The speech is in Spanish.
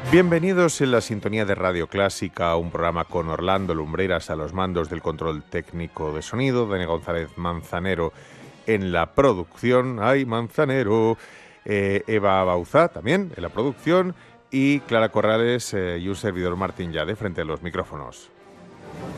Bienvenidos en la sintonía de Radio Clásica, un programa con Orlando Lumbreras a los mandos del control técnico de sonido, Dani González Manzanero en la producción, ¡ay, Manzanero! Eva Bauzá también en la producción y Clara Corrales y un servidor Martín Yade frente a los micrófonos.